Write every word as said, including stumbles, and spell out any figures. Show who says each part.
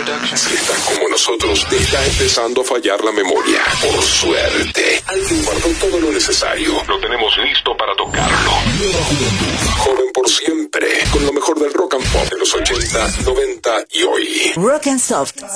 Speaker 1: Si estás como nosotros, te está empezando a fallar la memoria. Por suerte, alguien guardó todo lo necesario. Lo tenemos listo para tocarlo. Joven por siempre, con lo mejor del rock and pop de los ochenta, noventa y hoy.
Speaker 2: Rock and Soft.